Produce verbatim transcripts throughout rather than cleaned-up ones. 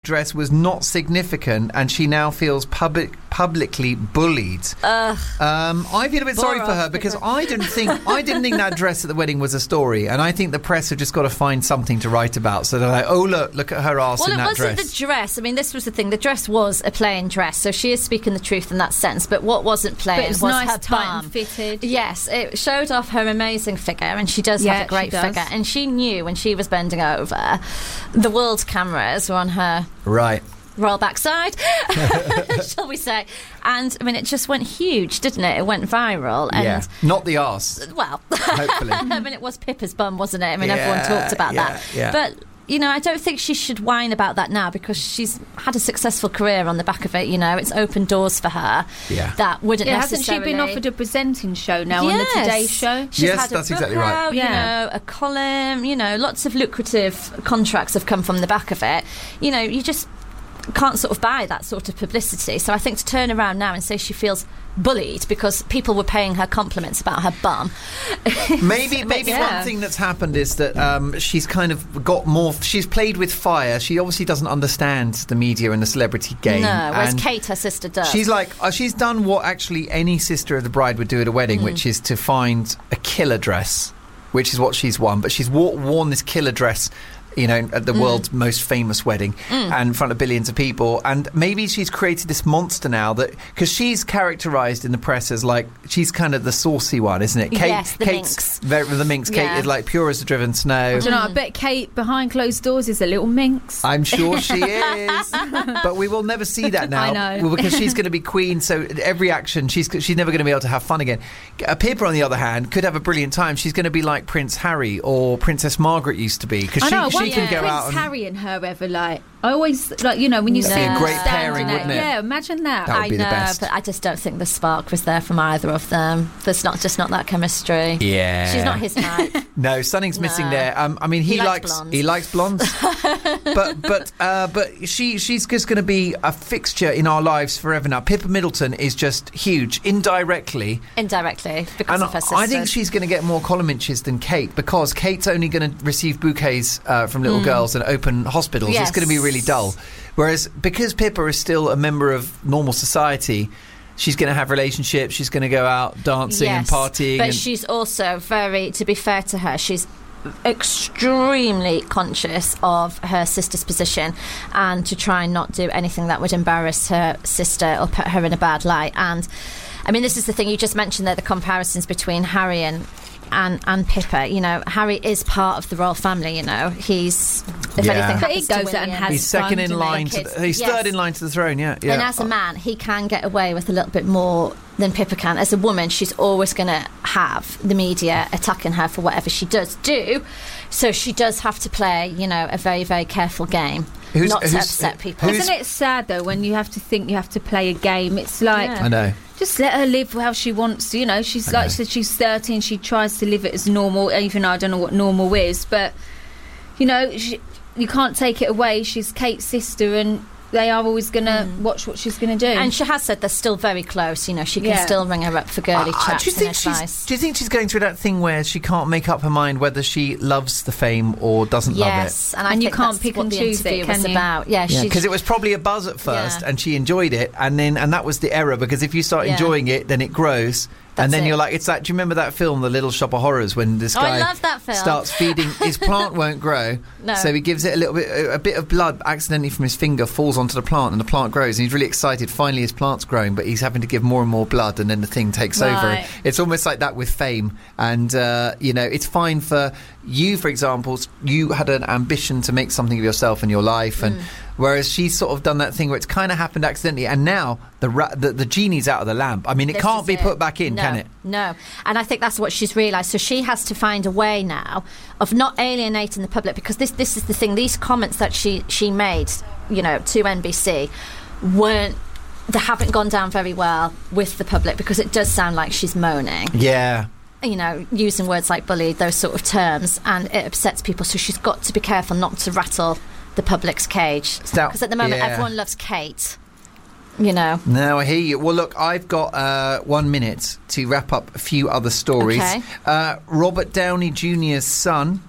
dress was not significant, and she now feels public publicly bullied. Ugh. Um, I feel a bit sorry for her because I didn't think I didn't think that dress at the wedding was a story, and I think the press have just got to find something to write about. So they're like, oh look, look at her ass well, in that dress. Well, it wasn't the dress. I mean, this was the thing. The dress was a plain dress, so she is speaking the truth in that sense. But what wasn't plain but it was, was nice, her tight bum. and fitted. Yes, it showed off her amazing figure, and she does Yeah, have a great she does. figure. And she knew when she was bending over, the world's cameras were on her. Right. Royal backside, shall we say. And, I mean, it just went huge, didn't it? It went viral. And yeah. Not the arse. Well, hopefully. I mean, it was Pippa's bum, wasn't it? I mean, yeah, everyone talked about yeah, that. Yeah. But, you know, I don't think she should whine about that now because she's had a successful career on the back of it, you know. It's opened doors for her. Yeah. That wouldn't yeah, necessarily... Hasn't she been offered a presenting show now yes. on the Today Show? She's yes, had a that's book exactly right. out, yeah. You know, a column, you know, lots of lucrative contracts have come from the back of it. You know, you just can't sort of buy that sort of publicity. So I think to turn around now and say she feels bullied because people were paying her compliments about her bum. maybe maybe yeah. one thing that's happened is that um, she's kind of got more... She's played with fire. She obviously doesn't understand the media and the celebrity game. No, whereas and Kate, her sister, does. She's like... Uh, she's done what actually any sister of the bride would do at a wedding, mm. which is to find a killer dress, which is what she's won. But she's wa- worn this killer dress... you know, at the mm. world's most famous wedding mm. and in front of billions of people. And maybe she's created this monster now that... because she's characterised in the press as, like, she's kind of the saucy one, isn't it? Kate, yes, the Kate's minx. Very, the minx. Yeah. Kate is, like, pure as the driven snow. I don't know, I bet Kate, behind closed doors, is a little minx. I'm sure she is. But we will never see that now. I know. Well, because she's going to be queen, so every action, she's she's never going to be able to have fun again. Uh, Pippa, on the other hand, could have a brilliant time. She's going to be like Prince Harry or Princess Margaret used to be. Because she, I know, she why can yeah. go Prince out and... Harry and her ever, like... I always, like, you know, when you That'd see be a them great stand pairing, in wouldn't it? Yeah, imagine that. That would I be know, the best. but I just don't think the spark was there from either of them. There's not just not that chemistry. Yeah. She's not his type. No, something's No. missing there. Um, I mean, he, He likes likes, blondes. he likes blondes, but but uh, but she she's just going to be a fixture in our lives forever now. Pippa Middleton is just huge, indirectly. Indirectly, because And of her sisters. I think she's going to get more column inches than Kate because Kate's only going to receive bouquets uh, from little mm. girls and open hospitals. Yes. It's going to be really dull. Whereas because Pippa is still a member of normal society, she's going to have relationships, she's going to go out dancing yes, and partying. But and she's also very, to be fair to her, she's extremely conscious of her sister's position and to try and not do anything that would embarrass her sister or put her in a bad light. And I mean, this is the thing you just mentioned there, the comparisons between Harry and and, and Pippa. You know, Harry is part of the royal family, you know. He's, if Yeah. anything But he happens to goes out and William, has he's second fun, in doesn't line. he? To the, he's Yes. third in line to the throne. Yeah, yeah. And as a man, he can get away with a little bit more than Pippa can. As a woman, she's always going to have the media attacking her for whatever she does do. So she does have to play, you know, a very, very careful game, Who's- not to who's- upset people. who's- Isn't it sad, though, when you have to think you have to play a game? It's like... Yeah. I know. Just let her live how she wants to, you know. She's I like know. she said, she's thirteen. She tries to live it as normal, even though I don't know what normal is. But you know, she, you can't take it away. She's Kate's sister, and they are always going to mm. watch what she's going to do. And she has said they're still very close. You know, she can Yeah. still ring her up for girly Uh, chats do you think and she's? advice. Do you think she's going through that thing where she can't make up her mind whether she loves the fame or doesn't Yes, and I And you think can't that's pick what and the choose it, interview can was you? about. Yeah, love it? she Because it was probably a buzz at first, Yeah. and she enjoyed it, and then and that was the error. Because if you start Yeah. enjoying it, then it grows. And That's then it. you're like, it's like, do you remember that film, The Little Shop of Horrors, when this Oh, I guy love that film. starts feeding, his plant won't grow, No. so he gives it a little bit, a, a bit of blood accidentally from his finger falls onto the plant, and the plant grows, and he's really excited. Finally, his plant's growing, but he's having to give more and more blood, and then the thing takes over. Right. It's almost like that with fame, and uh, you know, it's fine for you, for example. You had an ambition to make something of yourself in your life, and. Mm. Whereas she's sort of done that thing where it's kind of happened accidentally, and now the ra- the, the genie's out of the lamp. I mean, it This can't is be it. put back in, no, can it? No. And I think that's what she's realised. So she has to find a way now of not alienating the public, because this this is the thing. These comments that she, she made, you know, to N B C weren't, they haven't gone down very well with the public, because it does sound like she's moaning. Yeah. You know, using words like bullied, those sort of terms, and it upsets people. So she's got to be careful not to rattle the public's cage, Now- because at the moment yeah. everyone loves Kate, you know. No, I hear you. Well, look, I've got uh, one minute to wrap up a few other stories. Okay. Uh, Robert Downey Junior's son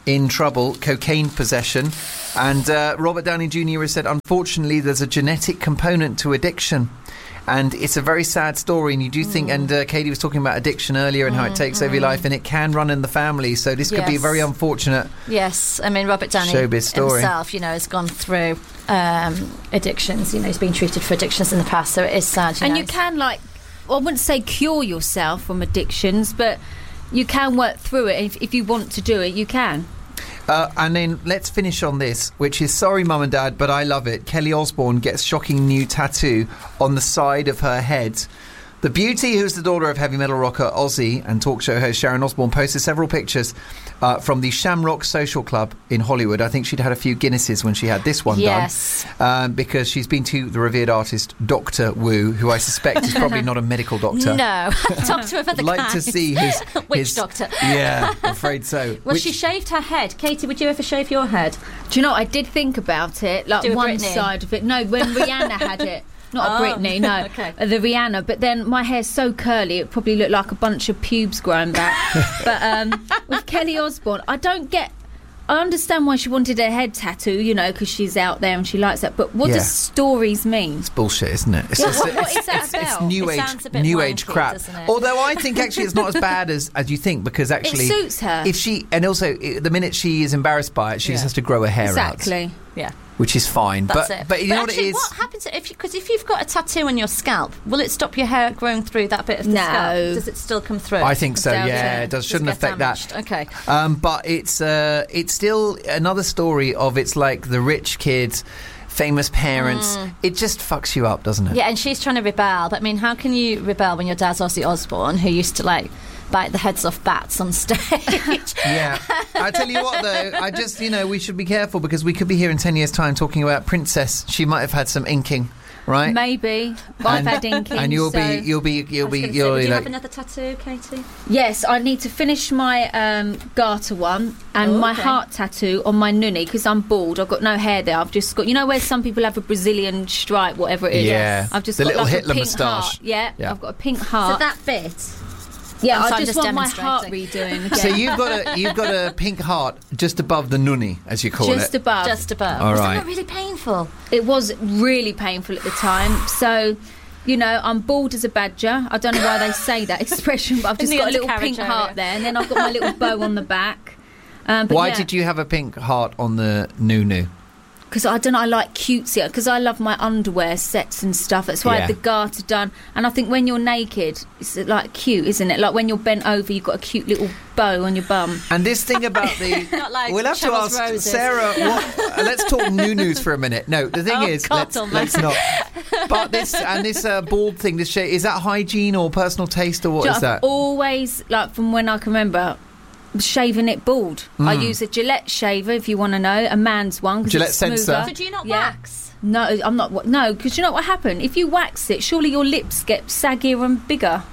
in trouble, cocaine possession. And uh, Robert Downey Junior has said, unfortunately, there's a genetic component to addiction. And it's a very sad story, and you do think, mm. and uh, Katie was talking about addiction earlier and mm, how it takes mm. over your life, and it can run in the family, so this yes. could be a very unfortunate Yes, I mean, Robert Downey showbiz story. himself, you know, has gone through um, addictions, you know, he's been treated for addictions in the past, so it is sad, you And know. you can, like, well, I wouldn't say cure yourself from addictions, but you can work through it. If, if you want to do it, you can. Uh, and then let's finish on this, which is, sorry mum and dad, but I love it. Kelly Osbourne gets shocking new tattoo on the side of her head. The beauty, who's the daughter of heavy metal rocker Ozzy and talk show host Sharon Osbourne, posted several pictures uh, from the Shamrock Social Club in Hollywood. I think she'd had a few Guinnesses when she had this one yes. done. Um, because she's been to the revered artist Doctor Wu, who I suspect is probably not a medical doctor. No, doctor of other I'd like kinds. to see his... Which his, doctor? Yeah, I'm afraid so. Well, Which, she shaved her head. Katie, would you ever shave your head? Do you know, I did think about it, like Do a one Britney. side of it. No, when Rihanna had it. Not Oh, a Britney, no. okay. Uh, the Rihanna. But then my hair's so curly, it probably looked like a bunch of pubes growing back. But um, with Kelly Osbourne, I don't get... I understand why she wanted her head tattoo, you know, because she's out there and she likes that. But what Yeah. does stories mean? It's bullshit, isn't it? It's, Yeah, it's, what- what it's, is that it's, it's about? new It age, sounds a bit new wanky, age crap. doesn't it? Although I think actually it's not as bad as, as you think, because actually It suits her. If she and also i- the minute she is embarrassed by it, she just Yeah. has to grow her hair Exactly. out, Yeah. which is fine. That's but it. but you know actually, what it is. What happens if because if you've got a tattoo on your scalp, will it stop your hair growing through that bit of the No. scalp? Does it still come through? I think so. doubt Yeah, it. it does. Does Shouldn't it get affect that. damaged? Okay. Um, but it's uh, it's still another story of it's like the rich kids, famous parents. Mm. It just fucks you up, doesn't it? Yeah, and she's trying to rebel. But I mean, how can you rebel when your dad's Ozzy Osbourne, who used to like bite the heads off bats on stage? Yeah. I tell you what, though, I just, you know, we should be careful because we could be here in ten years' time talking about Princess. She might have had some inking, right? Maybe. I've had inking. And you'll so. be, you'll be, I you'll was be, gonna say, you'll would be you like. have another tattoo, Katie? Yes, I need to finish my um, garter one and Oh, my okay. heart tattoo on my nunny because I'm bald. I've got no hair there. I've just got, you know, where some people have a Brazilian stripe, whatever it is. Yeah. I've just The got little like Hitler a pink moustache. heart. Yeah, Yeah. I've got a pink So heart. that bit. yeah, I'm I sorry, just, just want my heart demonstrating. redoing. Again. So you've got a, you've got a pink heart just above the nunny, as you call just it. above. Just above. All Was right. that not really painful? It was really painful at the time. So, you know, I'm bald as a badger. I don't know why they say that expression, but I've In just the got a little undercarriage pink area. heart there, and then I've got my little bow on the back. Um, but Why yeah. did you have a pink heart on the nunu? Because I don't know, I like cutesy. Because I love my underwear sets and stuff. That's why I Yeah. had the garter done. And I think when you're naked, it's like cute, isn't it? Like when you're bent over, you've got a cute little bow on your bum. And this thing about the... Not like we'll have to Cheryl's ask roses. Sarah, what, uh, let's talk nunus for a minute. No, the thing Oh, is, God let's, almighty. let's not. But this, and this uh, bald thing, this sh- is that hygiene or personal taste or what Do you is know, that? I've always, like from when I can remember, shaving it bald. I Mm. use a Gillette shaver, if you want to know, a man's one. 'cause Gillette it's Sensor? smoother. So do you not Yeah. wax? No, I'm not. wa- No, because you know what happened? If you wax it, surely your lips get saggier and bigger.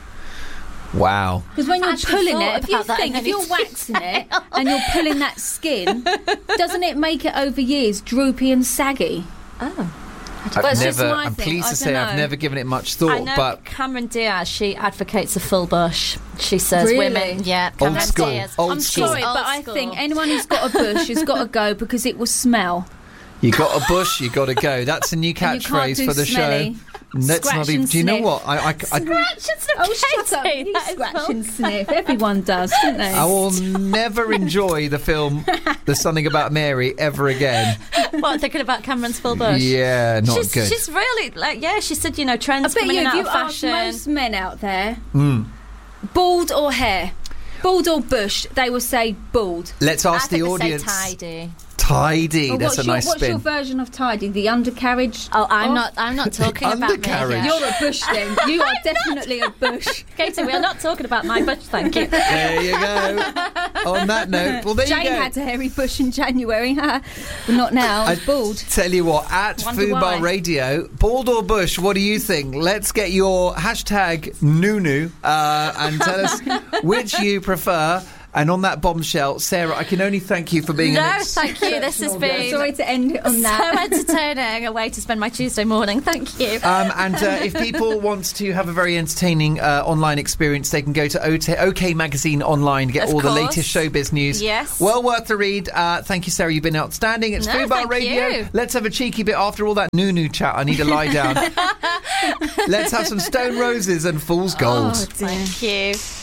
Wow. Because when you're actually pulling thought it, if you about that think, in if you're any waxing it and you're pulling that skin, doesn't it make it over years droopy and saggy? Oh. I've That's just never, my I'm thing. pleased I to say don't I've know. never given it much I thought, know but Cameron Diaz, she advocates a full bush. She says Really? women, yeah, Cameron school, Diaz. old I'm school. sorry, Old but I school. think anyone who's got a bush has got to go because it will smell. you got a bush, you got to go. That's a new And you can't catchphrase do for the smelly. show. Let's Scratch not even. and Do you know sniff. what? I, I, I, Scratch and sniff, Oh, shut up. Katie, You that is scratch well and sniff. Everyone does, don't they? I will never enjoy the film There's Something About Mary ever again. What, thinking about Cameron's full bush? Yeah, not she's, good. She's really, like, yeah, she said, you know, I trends bet coming you, in if out you of ask fashion. most men out there, Mm. bald or hair, bald or bush, they will say bald. Let's I ask the think they audience. say tidy. Tidy. Well, That's what's a nice your, what's spin. your version of tidy? The undercarriage? Oh, I'm off? not. I'm not talking about me. undercarriage. here. You're a bush then. You are definitely a bush. Katie, we are not talking about my bush, thank you. There you go. On that note, well, there Jane you go. had a hairy bush in January, huh? But not now. I It's bald. Tell you what, at Wonder Food why. Bar Radio, bald or bush, what do you think? Let's get your hashtag Nunu uh, and tell us which you prefer. And on that bombshell, Sarah, I can only thank you for being no, an ex- thank you. This has been Sorry to end it on that. so entertaining. A way to spend my Tuesday morning. Thank you. Um, and uh, if people want to have a very entertaining uh, online experience, they can go to OK Magazine online to get Of all course. the latest showbiz news. Yes. Well worth the read. Uh, thank you, Sarah. You've been outstanding. It's No, Food Bar thank Radio. you. Let's have a cheeky bit after all that noo-noo chat. I need to lie down. Let's have some Stone Roses and Fool's Gold. Oh, thank you.